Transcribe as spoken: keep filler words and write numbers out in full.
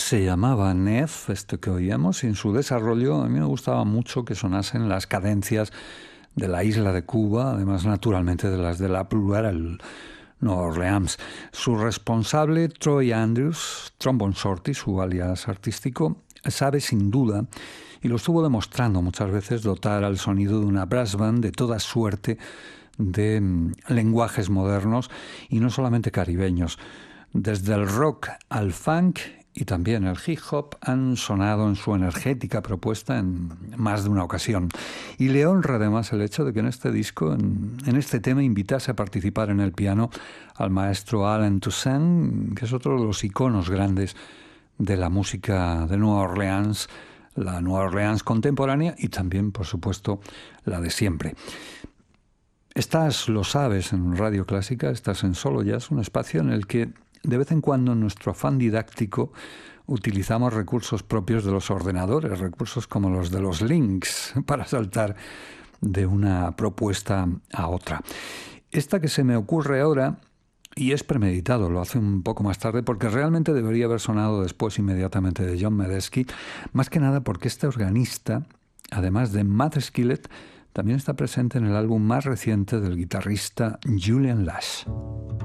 se llamaba Nef, este que oíamos, y en su desarrollo a mí me gustaba mucho que sonasen las cadencias de la isla de Cuba, además naturalmente de las de la plural Nueva Orleans. Su responsable, Troy Andrews, Trombone Shorty, su alias artístico, sabe sin duda, y lo estuvo demostrando muchas veces, dotar al sonido de una brass band de toda suerte de mm, lenguajes modernos y no solamente caribeños. Desde el rock al funk y también el hip hop han sonado en su energética propuesta en más de una ocasión. Y le honra además el hecho de que en este disco, en, en este tema, invitase a participar en el piano al maestro Allen Toussaint, que es otro de los iconos grandes de la música de Nueva Orleans, la Nueva Orleans contemporánea y también, por supuesto, la de siempre. Estás, lo sabes, en Radio Clásica, estás en Solo Jazz, un espacio en el que de vez en cuando en nuestro afán didáctico utilizamos recursos propios de los ordenadores, recursos como los de los links, para saltar de una propuesta a otra. Esta que se me ocurre ahora, y es premeditado, lo hace un poco más tarde, porque realmente debería haber sonado después inmediatamente de John Medeski, más que nada porque este organista, además de Matt Skillett, también está presente en el álbum más reciente del guitarrista Julian Lash.